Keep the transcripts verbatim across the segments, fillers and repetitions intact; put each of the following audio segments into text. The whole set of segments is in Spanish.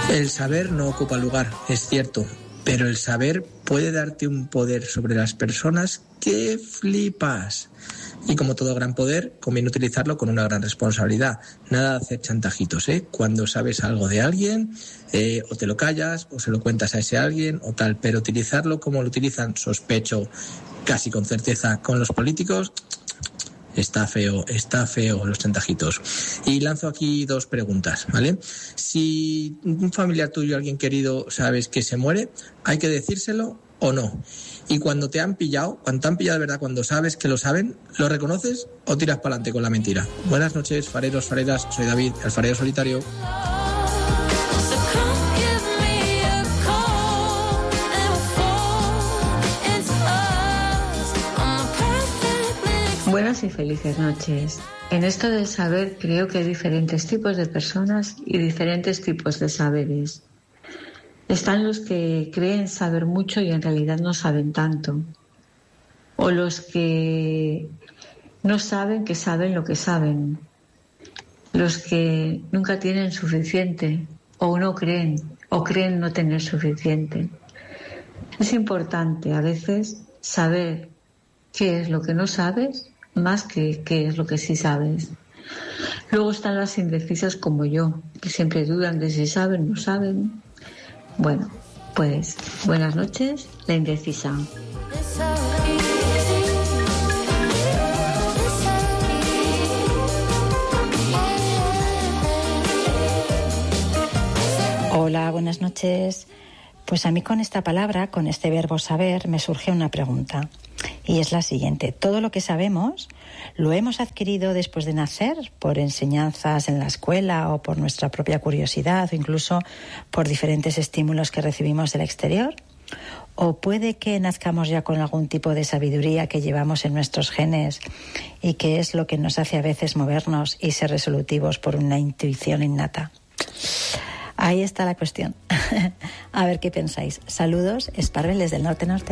El saber no ocupa lugar, es cierto, pero el saber puede darte un poder sobre las personas que flipas. Y como todo gran poder, conviene utilizarlo con una gran responsabilidad. Nada de hacer chantajitos, ¿eh? Cuando sabes algo de alguien, eh, o te lo callas, o se lo cuentas a ese alguien, o tal. Pero utilizarlo como lo utilizan, sospecho, casi con certeza, con los políticos, está feo, está feo los chantajitos. Y lanzo aquí dos preguntas, ¿vale? Si un familiar tuyo, alguien querido, sabes que se muere, ¿hay que decírselo o no? Y cuando te han pillado, cuando te han pillado de verdad, cuando sabes que lo saben, ¿lo reconoces o tiras para adelante con la mentira? Buenas noches, fareros, fareras, soy David, el farero solitario. Buenas y felices noches. En esto del saber creo que hay diferentes tipos de personas y diferentes tipos de saberes. Están los que creen saber mucho y en realidad no saben tanto. O los que no saben que saben lo que saben. Los que nunca tienen suficiente o no creen o creen no tener suficiente. Es importante a veces saber qué es lo que no sabes más que qué es lo que sí sabes. Luego están las indecisas como yo, que siempre dudan de si saben o no saben. Bueno, pues buenas noches, la indecisa. Hola, buenas noches. Pues a mí con esta palabra, con este verbo saber, me surge una pregunta. Y es la siguiente. Todo lo que sabemos lo hemos adquirido después de nacer, por enseñanzas en la escuela o por nuestra propia curiosidad o incluso por diferentes estímulos que recibimos del exterior. O puede que nazcamos ya con algún tipo de sabiduría que llevamos en nuestros genes y que es lo que nos hace a veces movernos y ser resolutivos por una intuición innata. Ahí está la cuestión. A ver qué pensáis. Saludos, Esparvel desde el norte-norte.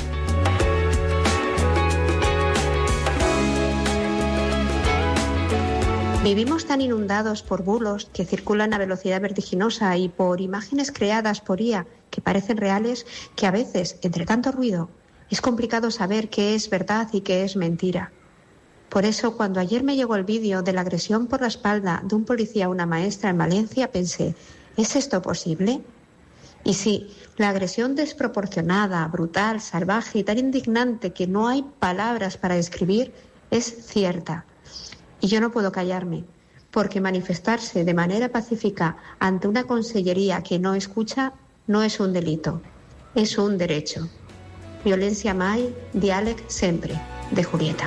Vivimos tan inundados por bulos que circulan a velocidad vertiginosa y por imágenes creadas por I A que parecen reales que a veces, entre tanto ruido, es complicado saber qué es verdad y qué es mentira. Por eso, cuando ayer me llegó el vídeo de la agresión por la espalda de un policía a una maestra en Valencia, pensé, ¿es esto posible? Y sí, la agresión desproporcionada, brutal, salvaje y tan indignante que no hay palabras para describir es cierta. Y yo no puedo callarme, porque manifestarse de manera pacífica ante una consellería que no escucha no es un delito, es un derecho. Violencia mai, diàleg sempre, de Julieta.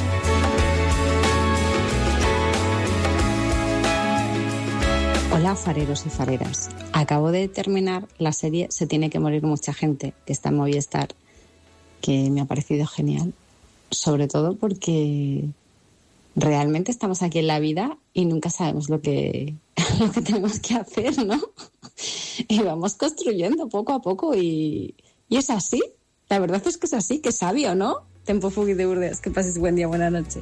Hola, fareros y fareras. Acabo de terminar la serie Se tiene que morir mucha gente, que está en Movistar, que me ha parecido genial, sobre todo porque realmente estamos aquí en la vida y nunca sabemos lo que, lo que tenemos que hacer, ¿no? Y vamos construyendo poco a poco y, y es así. La verdad es que es así, que sabio, ¿no? Tempo Fugui de Urdes. Que pases buen día, buena noche.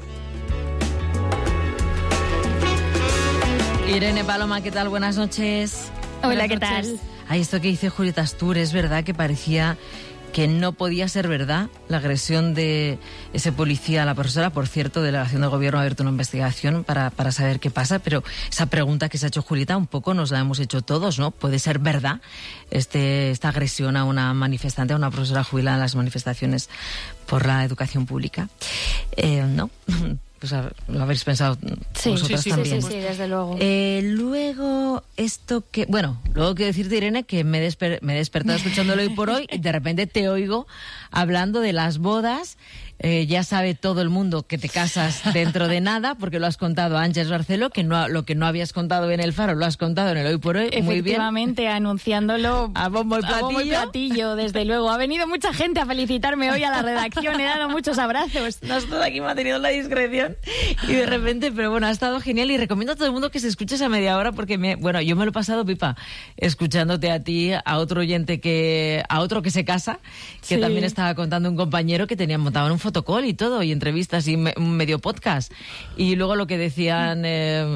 Irene Paloma, ¿qué tal? Buenas noches. Hola, Buenas ¿qué noches. tal? Ay, esto que dice Julieta Astur, es verdad que parecía que no podía ser verdad la agresión de ese policía a la profesora. Por cierto, delegación del gobierno ha abierto una investigación para, para saber qué pasa, pero esa pregunta que se ha hecho Julieta un poco nos la hemos hecho todos, ¿no? ¿Puede ser verdad este, esta agresión a una manifestante, a una profesora jubilada en las manifestaciones por la educación pública? Eh, ¿No? Pues lo habéis pensado sí, vosotras sí, sí, también. Sí, sí, sí, desde luego. Eh, luego, esto que... Bueno, luego quiero decirte, Irene, que me, desper, me he despertado escuchándolo hoy por hoy y de repente te oigo hablando de las bodas. Eh, ya sabe todo el mundo que te casas dentro de nada, porque lo has contado a Ángeles Barceló, que no, lo que no habías contado en El Faro lo has contado en el Hoy por Hoy. Muy bien. Efectivamente, anunciándolo a bombo y platillo. A bombo y platillo, desde luego. Ha venido mucha gente a felicitarme hoy a la redacción, he dado muchos abrazos. Nosotros aquí me ha tenido la discreción y de repente, pero bueno, ha estado genial y recomiendo a todo el mundo que se escuche esa media hora porque, me, bueno, yo me lo he pasado pipa escuchándote a ti, a otro oyente que, a otro que se casa, que Sí. también estaba contando un compañero que tenían montado un fotocall y todo, y entrevistas y me, un medio podcast. Y luego lo que decían eh,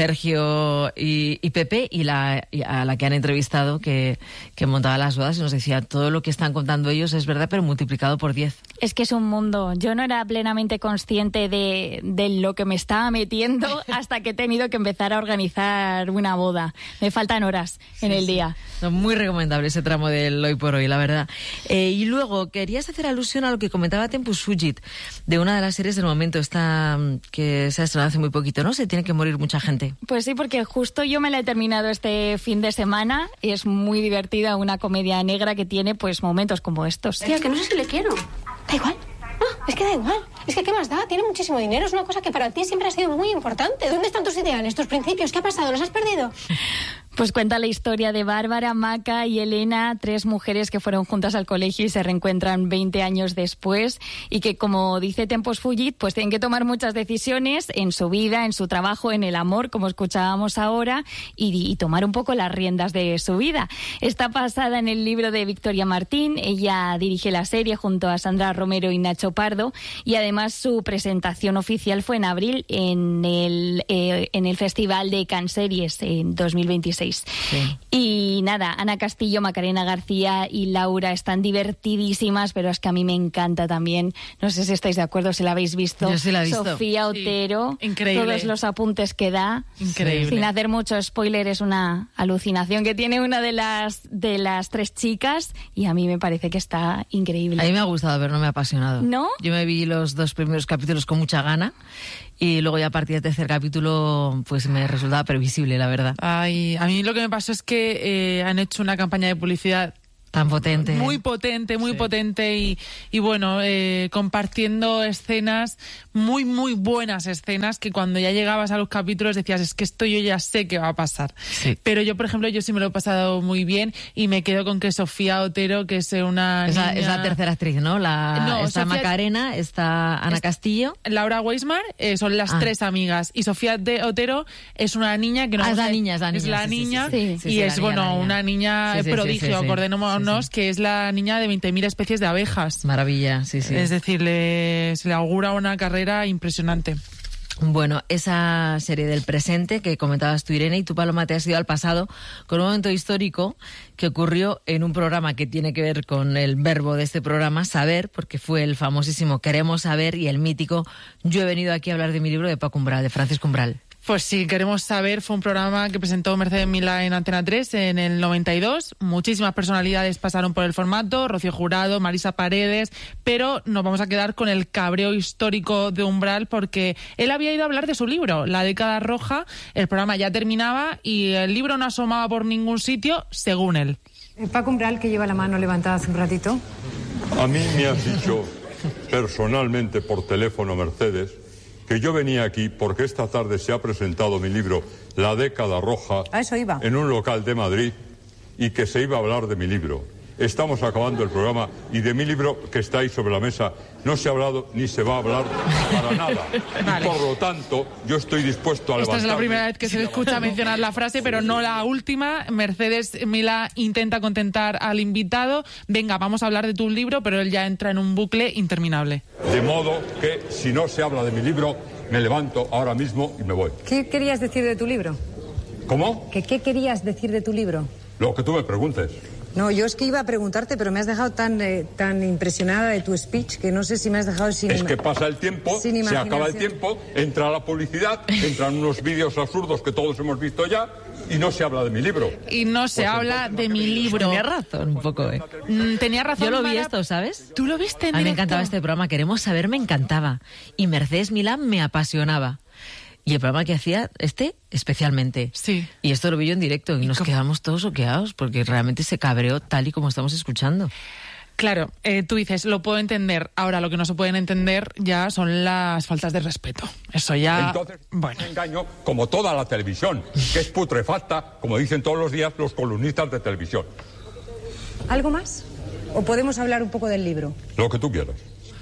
Sergio y, y Pepe, y la y a la que han entrevistado, que, que montaba las bodas, y nos decía, todo lo que están contando ellos es verdad, pero multiplicado por diez. Es que es un mundo. Yo no era plenamente consciente de, de lo que me estaba metiendo hasta que he tenido que empezar a organizar una boda. Me faltan horas en el día. No, muy recomendable ese tramo del Hoy por Hoy, la verdad. Eh, y luego, querías hacer alusión a lo que comentaba Tempus Fugit, de una de las series del momento, esta que se ha estrenado hace muy poquito, ¿no? Se tiene que morir mucha gente. Pues sí, porque justo yo me la he terminado este fin de semana. Es muy divertida, una comedia negra que tiene pues momentos como estos. Tía, que no sé si le quiero. Da igual. No, es que da igual. Es que ¿qué más da? Tiene muchísimo dinero. Es una cosa que para ti siempre ha sido muy importante. ¿Dónde están tus ideales, tus principios? ¿Qué ha pasado? ¿Los has perdido? Pues cuenta la historia de Bárbara, Maca y Elena, tres mujeres que fueron juntas al colegio y se reencuentran veinte años después, y que, como dice Tempus Fugit, pues tienen que tomar muchas decisiones en su vida, en su trabajo, en el amor, como escuchábamos ahora, y, y tomar un poco las riendas de su vida. Está basada en el libro de Victoria Martín. Ella dirige la serie junto a Sandra Romero y Nacho Pardo, y además su presentación oficial fue en abril en el, eh, en el Festival de Cannes Series en dos mil veintiséis. Sí. Y nada, Ana Castillo, Macarena García y Laura están divertidísimas, pero es que a mí me encanta también. No sé si estáis de acuerdo, si la habéis visto. Yo sí la he visto. Sofía Otero. Sí. Increíble. Todos los apuntes que da. Increíble. Sin hacer mucho spoiler, es una alucinación que tiene una de las, de las tres chicas, y a mí me parece que está increíble. A mí me ha gustado, pero no me ha apasionado. ¿No? Yo me vi los dos primeros capítulos con mucha gana, y luego ya a partir del tercer capítulo pues me resultaba previsible, la verdad. Ay, a mí lo que me pasó es que eh, han hecho una campaña de publicidad tan potente. Muy potente, muy sí. potente y, y bueno, eh, compartiendo escenas, muy, muy buenas escenas, que cuando ya llegabas a los capítulos decías, es que esto yo ya sé que va a pasar. Sí. Pero yo, por ejemplo, yo sí me lo he pasado muy bien, y me quedo con que Sofía Otero, que es una es la, niña... es la tercera actriz, ¿no? La, no está Sofía... Macarena, está Ana Castillo. Laura Weismar, eh, son las ah. tres amigas. Y Sofía de Otero es una niña que no... Ah, es la niña, es la niña. Es la sí, niña, sí, sí. Sí, y sí, es, niña, bueno, niña. una niña sí, sí, prodigio, sí, sí, sí. acordémonos, sí, sí. que es la niña de veinte mil especies de abejas. Maravilla, sí, sí. Es decir, le, se le augura una carrera impresionante. Bueno, esa serie del presente que comentabas tú, Irene, y tú, Paloma, te has ido al pasado con un momento histórico que ocurrió en un programa que tiene que ver con el verbo de este programa, saber, porque fue el famosísimo Queremos Saber y el mítico Yo he venido aquí a hablar de mi libro de Paco Umbral, de Francisco Umbral. Pues sí, Queremos Saber fue un programa que presentó Mercedes Milá en Antena tres en el noventa y dos. Muchísimas personalidades pasaron por el formato, Rocío Jurado, Marisa Paredes, pero nos vamos a quedar con el cabreo histórico de Umbral, porque él había ido a hablar de su libro, La década roja. El programa ya terminaba y el libro no asomaba por ningún sitio, según él. Paco Umbral, que lleva la mano levantada hace un ratito. A mí me has dicho personalmente por teléfono, Mercedes, que yo venía aquí porque esta tarde se ha presentado mi libro La década roja a eso iba. en un local de Madrid, y que se iba a hablar de mi libro. Estamos acabando el programa y de mi libro, que está ahí sobre la mesa, no se ha hablado ni se va a hablar para nada. Vale. Y por lo tanto, yo estoy dispuesto a levantarme. Esta es la primera vez que se le escucha mencionar la frase, pero no la última. Mercedes Milá intenta contentar al invitado. Venga, vamos a hablar de tu libro, pero él ya entra en un bucle interminable. De modo que, si no se habla de mi libro, me levanto ahora mismo y me voy. ¿Qué querías decir de tu libro? ¿Cómo? ¿Qué, qué querías decir de tu libro? Lo que tú me preguntes. No, yo es que iba a preguntarte, pero me has dejado tan, eh, tan impresionada de tu speech que no sé si me has dejado sin... Es que pasa el tiempo, se acaba el tiempo, entra la publicidad, entran unos vídeos absurdos que todos hemos visto ya, y no se habla de mi libro. Y no se pues habla de mi libro. Tenía razón, un poco, ¿eh? Mm, tenía razón. Yo lo vi Mara... esto, ¿sabes? ¿Tú lo viste en A mí directo? me encantaba este programa, Queremos Saber, me encantaba. Y Mercedes Milá me apasionaba. Y el programa que hacía, este, especialmente. Sí. Y esto lo vi yo en directo y, y nos cómo? quedamos todos oqueados porque realmente se cabreó tal y como estamos escuchando. Claro, eh, tú dices, lo puedo entender. Ahora, lo que no se pueden entender ya son las faltas de respeto. Eso ya... Entonces, bueno. un engaño como toda la televisión, que es putrefacta, como dicen todos los días los columnistas de televisión. ¿Algo más? ¿O podemos hablar un poco del libro? Lo que tú quieras.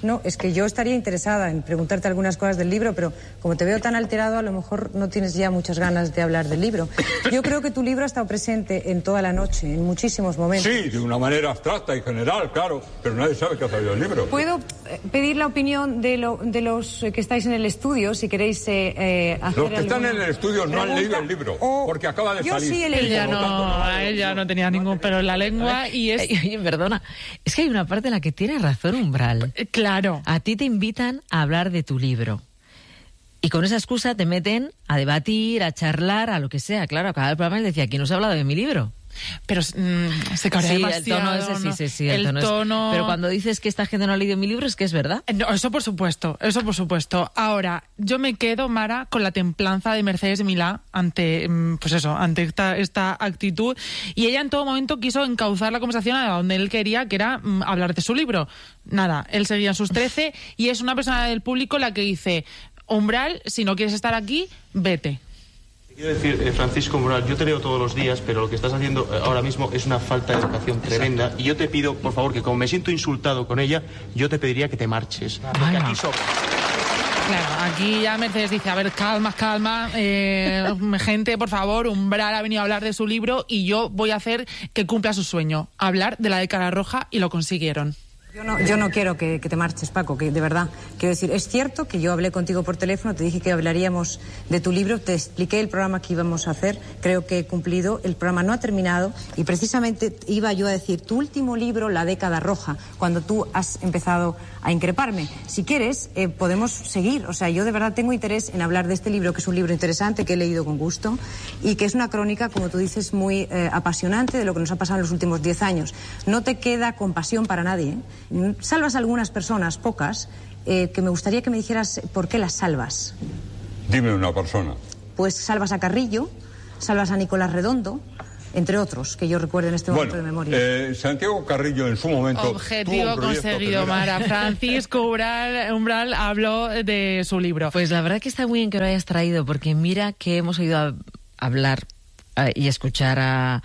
No, es que yo estaría interesada en preguntarte algunas cosas del libro, pero como te veo tan alterado, a lo mejor no tienes ya muchas ganas de hablar del libro. Yo creo que tu libro ha estado presente en toda la noche, en muchísimos momentos. Sí, de una manera abstracta y general, claro, pero nadie sabe qué ha salido el libro. ¿Puedo pedir la opinión de, lo, de los que estáis en el estudio, si queréis eh, eh, hacer Los que están en el estudio no han leído el libro, porque acaba de yo salir. Sí he leído. Ella no, ella no tenía ningún pelo en la lengua y es... Oye, perdona, es que hay una parte en la que tiene razón Umbral. Claro. A ti te invitan a hablar de tu libro. Y con esa excusa te meten a debatir, a charlar, a lo que sea. Claro, acababa el programa y decía, aquí no se ha hablado de mi libro. Pero mmm, se cabrea sí, demasiado. El tono ese, sí, sí, sí. El, el tono, tono... Es... Pero cuando dices que esta gente no ha leído mi libro, es que es verdad. No, eso por supuesto, eso por supuesto. Ahora, yo me quedo, Mara, con la templanza de Mercedes Milá ante, pues eso, ante esta, esta actitud. Y ella en todo momento quiso encauzar la conversación a donde él quería, que era mmm, hablar de su libro. Nada, él seguía en sus trece y es una persona del público la que dice, Umbral, si no quieres estar aquí, vete. Quiero decir, eh, Francisco Umbral, yo te leo todos los días, pero lo que estás haciendo eh, ahora mismo es una falta de educación tremenda. Exacto. Y yo te pido, por favor, que como me siento insultado con ella, yo te pediría que te marches. Porque aquí sobra. Claro, aquí ya Mercedes dice, a ver, calma, calma, eh, gente, por favor, Umbral ha venido a hablar de su libro y yo voy a hacer que cumpla su sueño, hablar de la década roja, y lo consiguieron. Yo no, yo no quiero que, que te marches, Paco, que de verdad, quiero decir, es cierto que yo hablé contigo por teléfono, te dije que hablaríamos de tu libro, te expliqué el programa que íbamos a hacer, creo que he cumplido, el programa no ha terminado y precisamente iba yo a decir, tu último libro, La década roja, cuando tú has empezado a increparme. Si quieres, eh, podemos seguir, o sea, yo de verdad tengo interés en hablar de este libro, que es un libro interesante, que he leído con gusto y que es una crónica, como tú dices, muy eh, apasionante de lo que nos ha pasado en los últimos diez años. No te queda compasión para nadie, ¿eh? Salvas a algunas personas, pocas, eh, que me gustaría que me dijeras por qué las salvas. Dime una persona. Pues salvas a Carrillo, salvas a Nicolás Redondo, entre otros, que yo recuerdo en este momento bueno, de memoria. Eh, Santiago Carrillo en su momento... Objetivo conseguido, Mara. Francisco Umbral, Umbral habló de su libro. Pues la verdad que está muy bien que lo hayas traído, porque mira que hemos oído a hablar a, y escuchar a...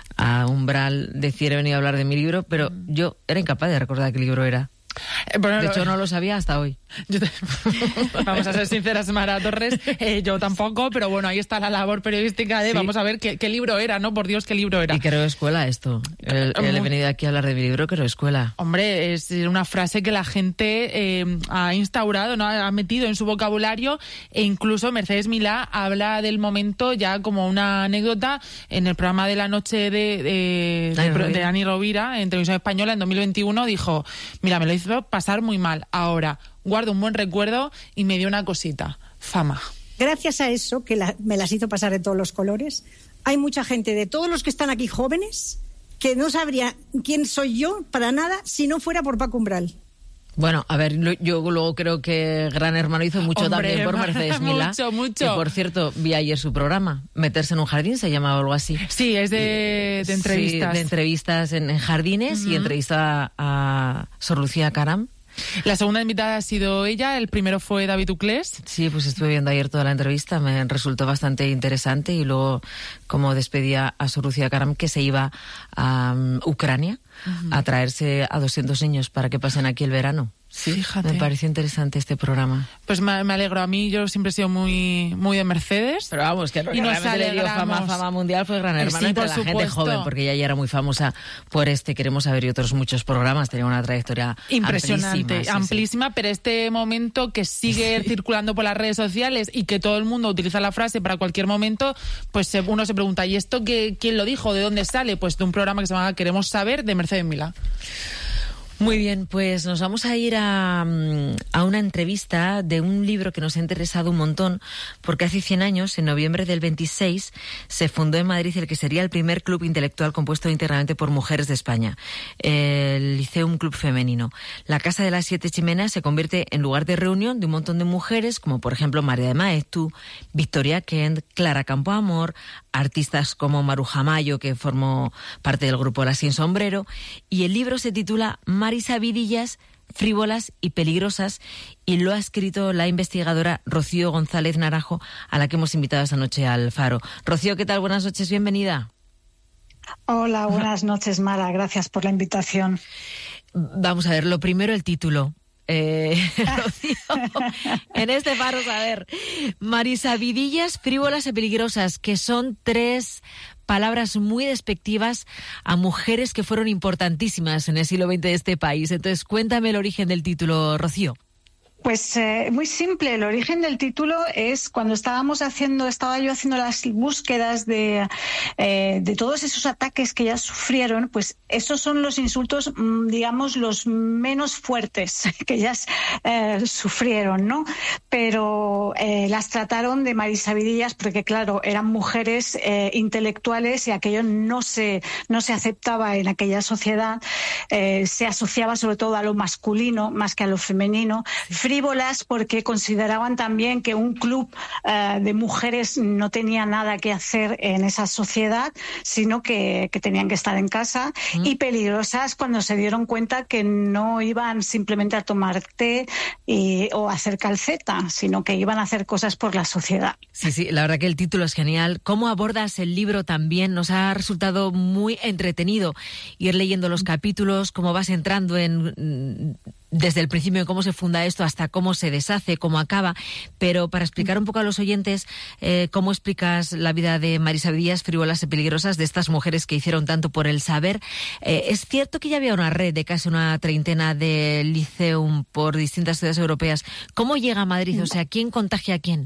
a Umbral decir he venido a hablar de mi libro, pero yo era incapaz de recordar qué libro era. Eh, bueno, de hecho, no lo sabía hasta hoy. Yo te... Vamos a ser sinceras, Mara Torres, eh, yo tampoco, pero bueno, ahí está la labor periodística de sí. Vamos a ver qué, qué libro era, ¿no? Por Dios, qué libro era. Y creo escuela esto. El, el he venido aquí a hablar de mi libro, creo escuela. Hombre, es una frase que la gente eh, ha instaurado, ¿no? Ha metido en su vocabulario, e incluso Mercedes Milá habla del momento ya como una anécdota en el programa de la noche de, de, de, de, de Dani Rovira en Televisión Española en dos mil veintiuno, dijo, mira, me lo hizo pasar muy mal, ahora guardo un buen recuerdo y me dio una cosita, fama. Gracias a eso, que la, me las hizo pasar de todos los colores, hay mucha gente de todos los que están aquí jóvenes que no sabría quién soy yo para nada si no fuera por Paco Umbral. Bueno, a ver, yo luego creo que Gran Hermano hizo mucho Hombre, también por Mercedes Milá. Mucho, mucho. Que, por cierto, vi ayer su programa, Meterse en un jardín, se llamaba algo así. Sí, es de, de entrevistas. Sí, de entrevistas en, en jardines uh-huh. y entrevista a Sor Lucía Caram. La segunda invitada ha sido ella, el primero fue David Uclés. Sí, pues estuve viendo ayer toda la entrevista, me resultó bastante interesante y luego como despedía a Sor Lucía Caram, que se iba a um, Ucrania uh-huh. a traerse a doscientos niños para que pasen aquí el verano. Sí, fíjate. Me pareció interesante este programa. Pues me, me alegro. A mí yo siempre he sido muy muy de Mercedes. Pero vamos, que y realmente le dio fama, fama mundial fue Gran Hermano sí, entre la supuesto. gente joven, porque ella ya era muy famosa por este Queremos Saber y otros muchos programas. Tenía una trayectoria impresionante, amplísima, sí, amplísima sí. Pero este momento que sigue sí. circulando por las redes sociales y que todo el mundo utiliza la frase para cualquier momento, pues uno se pregunta, ¿y esto qué, quién lo dijo? ¿De dónde sale? Pues de un programa que se llama Queremos Saber, de Mercedes Milá. Muy bien, pues nos vamos a ir a, a una entrevista de un libro que nos ha interesado un montón, porque hace cien años, en noviembre del veintiséis, se fundó en Madrid el que sería el primer club intelectual compuesto íntegramente por mujeres de España, el Liceum Club Femenino. La Casa de las Siete Chimeneas se convierte en lugar de reunión de un montón de mujeres, como por ejemplo María de Maeztu, Victoria Kent, Clara Campoamor, artistas como Maruja Mayo, que formó parte del grupo La Sin Sombrero, y el libro se titula Marisa Vidillas, frívolas y peligrosas, y lo ha escrito la investigadora Rocío González Naranjo, a la que hemos invitado esta noche al Faro. Rocío, ¿qué tal? Buenas noches, bienvenida. Hola, buenas noches, Mara, gracias por la invitación. Vamos a ver, lo primero, el título. eh, Rocío, en este paro, a ver, Marisavidillas, frívolas y peligrosas, que son tres palabras muy despectivas a mujeres que fueron importantísimas en el siglo veinte de este país. Entonces, cuéntame el origen del título, Rocío. Pues eh, muy simple, el origen del título es cuando estábamos haciendo, estaba yo haciendo las búsquedas de, eh, de todos esos ataques que ellas sufrieron, pues esos son los insultos, digamos, los menos fuertes que ellas eh, sufrieron, ¿no? Pero eh, las trataron de marisavidillas porque, claro, eran mujeres eh, intelectuales y aquello no se, no se aceptaba en aquella sociedad, eh, se asociaba sobre todo a lo masculino más que a lo femenino. Frívolas porque consideraban también que un club uh, de mujeres no tenía nada que hacer en esa sociedad, sino que, que tenían que estar en casa. Mm. Y peligrosas cuando se dieron cuenta que no iban simplemente a tomar té y, o a hacer calceta, sino que iban a hacer cosas por la sociedad. Sí, sí, la verdad que el título es genial. ¿Cómo abordas el libro también? Nos ha resultado muy entretenido ir leyendo los capítulos, cómo vas entrando en... desde el principio de cómo se funda esto hasta cómo se deshace, cómo acaba, pero para explicar un poco a los oyentes eh, cómo explicas la vida de Marisavidillas, frívolas y peligrosas, de estas mujeres que hicieron tanto por el saber. Eh, es cierto que ya había una red de casi una treintena de liceum por distintas ciudades europeas. ¿Cómo llega a Madrid? O sea, ¿quién contagia a quién?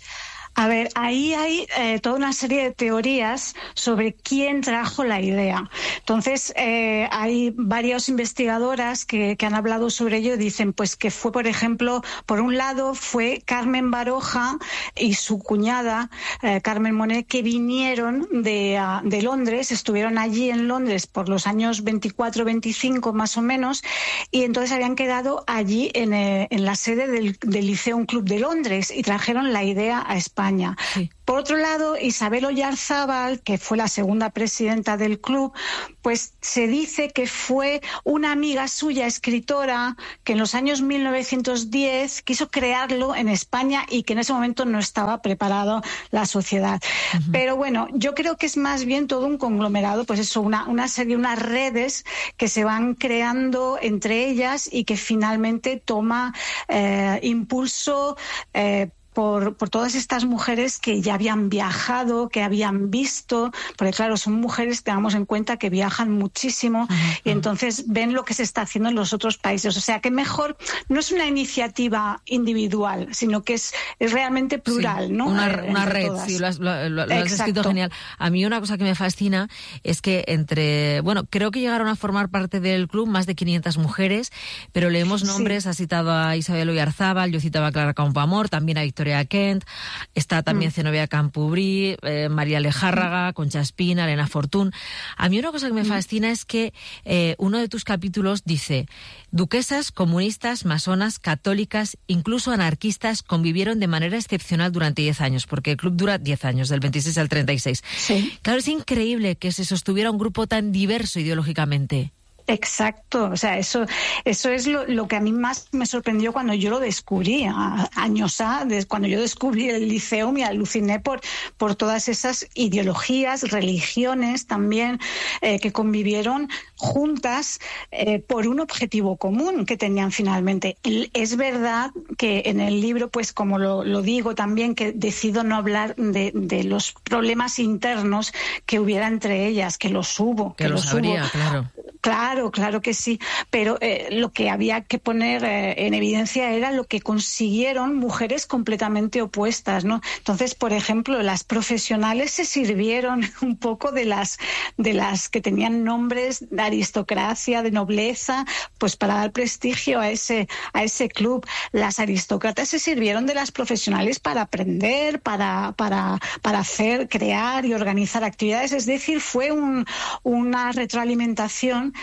A ver, ahí hay eh, toda una serie de teorías sobre quién trajo la idea. Entonces, eh, hay varias investigadoras que, que han hablado sobre ello y dicen pues que fue, por ejemplo, por un lado fue Carmen Baroja y su cuñada, eh, Carmen Monet, que vinieron de, uh, de Londres, estuvieron allí en Londres por los años veinticuatro, veinticinco más o menos, y entonces habían quedado allí en, eh, en la sede del, del Lyceum Club de Londres y trajeron la idea a España. Sí. Por otro lado, Isabel Oyarzábal, que fue la segunda presidenta del club, pues se dice que fue una amiga suya, escritora, que en los años mil novecientos diez quiso crearlo en España y que en ese momento no estaba preparado la sociedad. Uh-huh. Pero bueno, yo creo que es más bien todo un conglomerado, pues eso, una, una serie, unas redes que se van creando entre ellas y que finalmente toma eh, impulso eh, Por, por todas estas mujeres que ya habían viajado, que habían visto, porque claro, son mujeres, tengamos en cuenta que viajan muchísimo uh-huh. y entonces ven lo que se está haciendo en los otros países. O sea que mejor, no es una iniciativa individual, sino que es, es realmente plural, sí, ¿no? Una, eh, una red, todas. sí, lo has, lo, lo, lo has escrito genial. A mí una cosa que me fascina es que entre, bueno, creo que llegaron a formar parte del club más de quinientas mujeres, pero leemos nombres, sí. Has citado a Isabel Oyarzábal, yo citaba a Clara Campoamor, también a Victoria Kent, está también mm. Zenobia Campubrí, eh, María Lejárraga, mm. Concha Espina, Elena Fortún. A mí una cosa que me mm. fascina es que eh, uno de tus capítulos dice: duquesas, comunistas, masonas, católicas, incluso anarquistas convivieron de manera excepcional durante diez años, porque el club dura diez años, del veintiséis al treinta y seis. Sí. Claro, es increíble que se sostuviera un grupo tan diverso ideológicamente. Exacto, o sea, eso eso es lo, lo que a mí más me sorprendió cuando yo lo descubrí, a, años a, de, cuando yo descubrí el Lyceum y aluciné por, por todas esas ideologías, religiones también, eh, que convivieron juntas eh, por un objetivo común que tenían finalmente. Es verdad que en el libro, pues como lo, lo digo también, que decido no hablar de, de los problemas internos que hubiera entre ellas, que los hubo. Que, que los habría, hubo. Claro. Claro, claro que sí, pero eh, lo que había que poner eh, en evidencia era lo que consiguieron mujeres completamente opuestas, ¿no? Entonces, por ejemplo, las profesionales se sirvieron un poco de las de las que tenían nombres de aristocracia, de nobleza, pues para dar prestigio a ese a ese club. Las aristócratas se sirvieron de las profesionales para aprender, para para para hacer, crear y organizar actividades. Es decir, fue un, una retroalimentación.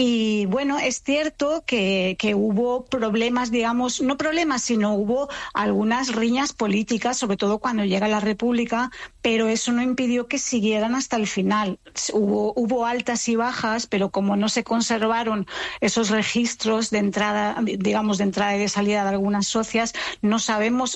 Y bueno, es cierto que, que hubo problemas, digamos, no problemas, sino hubo algunas riñas políticas, sobre todo cuando llega la República, pero eso no impidió que siguieran hasta el final. Hubo, hubo altas y bajas, pero como no se conservaron esos registros de entrada, digamos, de entrada y de salida de algunas socias, no sabemos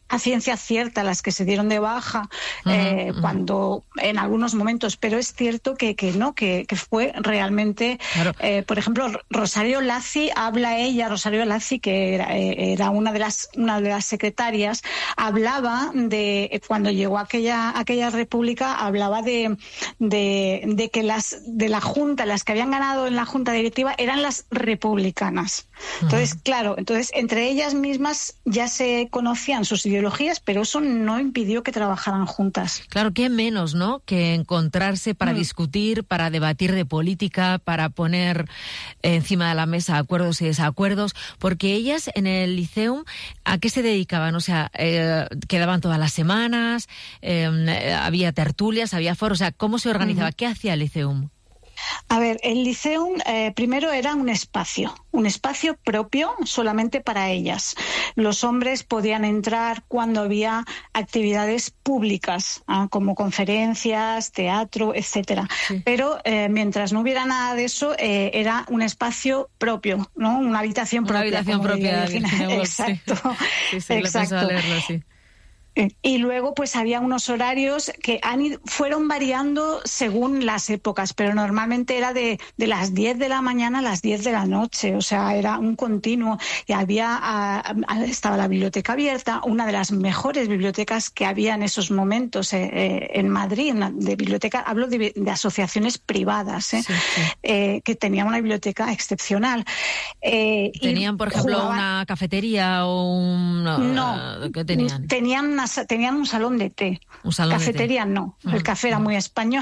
a ciencia cierta las que se dieron de baja eh, uh-huh, cuando en algunos momentos, pero es cierto que, que no, que, que fue realmente, claro. eh, por ejemplo, Rosario Lazzi, habla ella, Rosario Lazzi, que era, eh, era una de las una de las secretarias, hablaba de, cuando llegó a aquella, aquella república, hablaba de, de, de que las de la Junta, las que habían ganado en la Junta directiva eran las republicanas. Uh-huh. Entonces, claro, entonces entre ellas mismas ya se conocían sus ideologías, pero eso no impidió que trabajaran juntas. Claro, qué menos, ¿no?, que encontrarse para mm. discutir, para debatir de política, para poner encima de la mesa acuerdos y desacuerdos, porque ellas en el Liceum, ¿a qué se dedicaban? O sea, eh, quedaban todas las semanas, eh, había tertulias, había foros, o sea, ¿cómo se organizaba? Mm-hmm. ¿Qué hacía el Liceum? A ver, el Liceum eh, primero era un espacio, un espacio propio solamente para ellas. Los hombres podían entrar cuando había actividades públicas, ¿ah? como conferencias, teatro, etcétera. Sí. Pero eh, mientras no hubiera nada de eso, eh, era un espacio propio, ¿no? Una habitación Una propia. Una habitación propia. Virginia Woolf, exacto, sí. Sí, sí, exacto. Lo leerlo, sí. Y luego pues había unos horarios que han ido, fueron variando según las épocas, pero normalmente era de, de las diez de la mañana a las diez de la noche, o sea, era un continuo. Y había, a, a, estaba la biblioteca abierta, una de las mejores bibliotecas que había en esos momentos eh, eh, en Madrid, de biblioteca, hablo de, de asociaciones privadas, eh, sí, sí. Eh, que tenían una biblioteca excepcional. Eh, ¿Tenían, por ejemplo, jugaban... una cafetería o un...? No, ¿qué tenían? Tenían una tenían un salón de té. Un salón Cafetería de té. no. El café era muy español.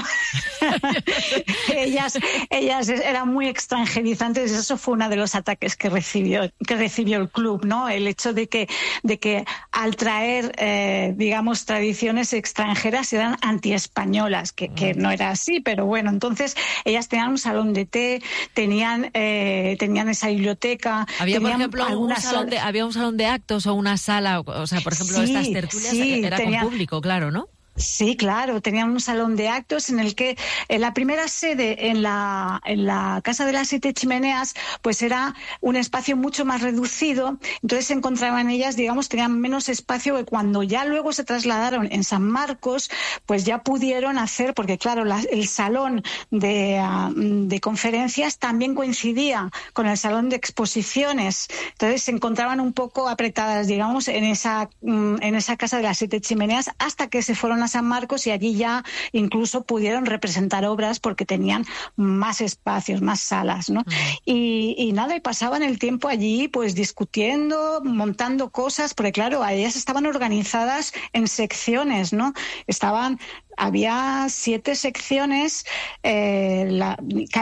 ellas, ellas eran muy extranjerizantes. Eso fue uno de los ataques que recibió, que recibió el club, ¿no? El hecho de que, de que al traer, eh, digamos, tradiciones extranjeras eran antiespañolas, que, que no era así, pero bueno, entonces ellas tenían un salón de té, tenían, eh, tenían esa biblioteca. Había, por tenían ejemplo, un salón de, había un salón de actos o una sala, o sea, por ejemplo, sí, estas tertulias. Sí, era tenía... con público, claro, ¿no? Sí, claro, tenían un salón de actos en el que en la primera sede en la, en la Casa de las Siete Chimeneas pues era un espacio mucho más reducido, entonces se encontraban ellas, digamos, tenían menos espacio, que cuando ya luego se trasladaron en San Marcos pues ya pudieron hacer, porque claro, la, el salón de, uh, de conferencias también coincidía con el salón de exposiciones, entonces se encontraban un poco apretadas, digamos, en esa, um, en esa Casa de las Siete Chimeneas hasta que se fueron a San Marcos y allí ya incluso pudieron representar obras porque tenían más espacios, más salas, ¿no? Uh-huh. Y, y nada, y pasaban el tiempo allí pues discutiendo, montando cosas, porque claro, ellas estaban organizadas en secciones, ¿no? Estaban, había siete secciones, eh, la,